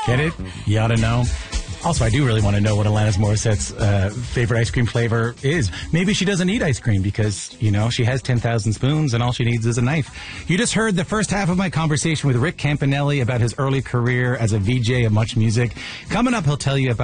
Get it? You ought to know. Also, I do really want to know what Alanis Morissette's favorite ice cream flavor is. Maybe she doesn't eat ice cream because, you know, she has 10,000 spoons and all she needs is a knife. You just heard the first half of my conversation with Rick Campanelli about his early career as a VJ of Much Music. Coming up, he'll tell you about